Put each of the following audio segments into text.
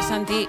Santi,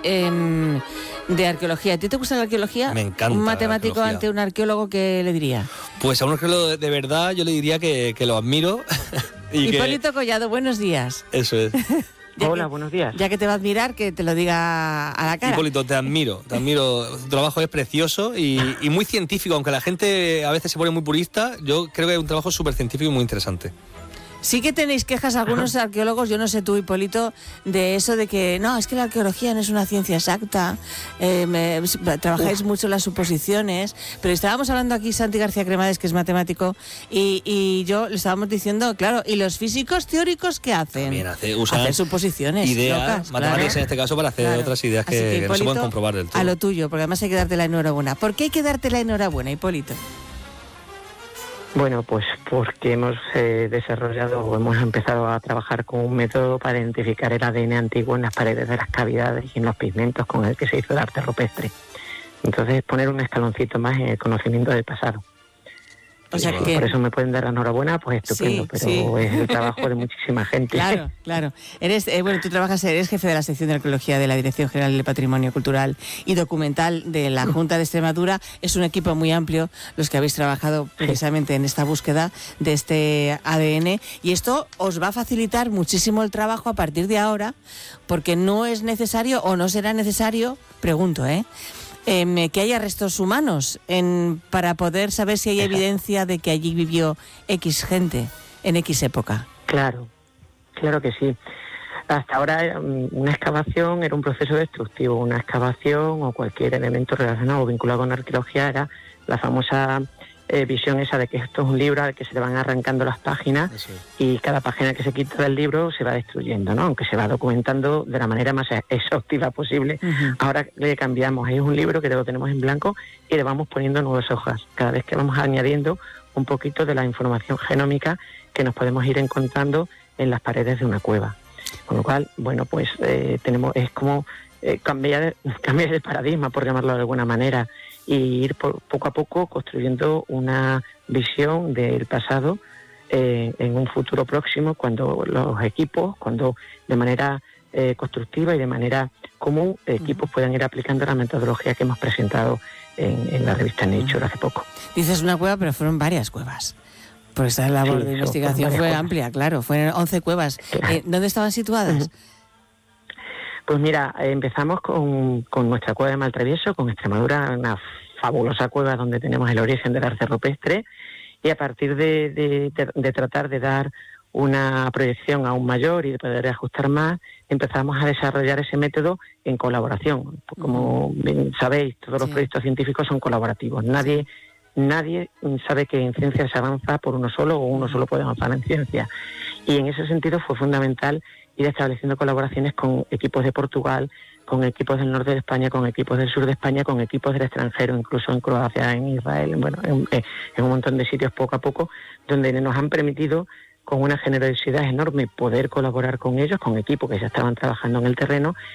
de arqueología. ¿A ti te gusta la arqueología? Me encanta. Un matemático ante un arqueólogo, ¿qué le diría? Pues a un arqueólogo de verdad yo le diría que lo admiro. Hipólito Collado, buenos días. Eso es. Hola, buenos días. Ya que te va a admirar, que te lo diga a la cara. Hipólito, te admiro. Tu trabajo es precioso y muy científico, aunque la gente a veces se pone muy purista. Yo creo que es un trabajo súper científico y muy interesante. Sí que tenéis quejas algunos arqueólogos, yo no sé tú, Hipólito, de eso de que no, es que la arqueología no es una ciencia exacta, trabajáis mucho las suposiciones, pero estábamos hablando aquí Santi García Cremades, que es matemático, y yo le estábamos diciendo, claro, ¿y los físicos teóricos qué hacen? También usan hacer suposiciones, ideas, locas, matemáticas claro. en este caso, para hacer otras ideas que Hipólito, no se pueden comprobar del todo. A lo tuyo, porque además hay que darte la enhorabuena. ¿Por qué hay que darte la enhorabuena, Hipólito? Bueno, pues porque hemos desarrollado o hemos empezado a trabajar con un método para identificar el ADN antiguo en las paredes de las cavidades y en los pigmentos con el que se hizo el arte rupestre. Entonces, poner un escaloncito más en el conocimiento del pasado. O sea que... Por eso me pueden dar la enhorabuena, pues estupendo, Sí, pero sí. es el trabajo de muchísima gente. Claro. Eres jefe de la sección de arqueología de la Dirección General del Patrimonio Cultural y Documental de la Junta de Extremadura. Es un equipo muy amplio los que habéis trabajado precisamente en esta búsqueda de este ADN, y esto os va a facilitar muchísimo el trabajo a partir de ahora, porque no es necesario o no será necesario, pregunto, que haya restos humanos para poder saber si hay evidencia de que allí vivió X gente en X época. Claro que sí. Hasta ahora una excavación era un proceso destructivo, una excavación o cualquier elemento relacionado o vinculado con arqueología era la famosa visión esa de que esto es un libro al que se le van arrancando las páginas y cada página que se quita del libro se va destruyendo, ¿no? Aunque se va documentando de la manera más exhaustiva posible. Uh-huh. Ahora le cambiamos, es un libro que lo tenemos en blanco y le vamos poniendo nuevas hojas, cada vez que vamos añadiendo un poquito de la información genómica que nos podemos ir encontrando en las paredes de una cueva. Con lo cual, bueno, pues es como cambiar de paradigma, por llamarlo de alguna manera, y ir poco a poco construyendo una visión del pasado en un futuro próximo, cuando los equipos, cuando de manera constructiva y de manera común, equipos puedan ir aplicando la metodología que hemos presentado en la revista Nature hace poco. Dices una cueva, pero fueron varias cuevas. Porque esta labor de investigación fue amplia, claro, fueron 11 cuevas. Claro. ¿Dónde estaban situadas? Uh-huh. Pues mira, empezamos con nuestra cueva de Maltravieso, con Extremadura, una fabulosa cueva donde tenemos el origen del arte rupestre, y a partir de tratar de dar una proyección aún mayor y de poder ajustar más, empezamos a desarrollar ese método en colaboración. Como bien sabéis, todos los proyectos científicos son colaborativos. Nadie sabe que en ciencia se avanza por uno solo o uno solo puede avanzar en ciencia. Y en ese sentido fue fundamental ir estableciendo colaboraciones con equipos de Portugal, con equipos del norte de España, con equipos del sur de España, con equipos del extranjero, incluso en Croacia, en Israel, en un montón de sitios poco a poco, donde nos han permitido con una generosidad enorme poder colaborar con ellos, con equipos que ya estaban trabajando en el terreno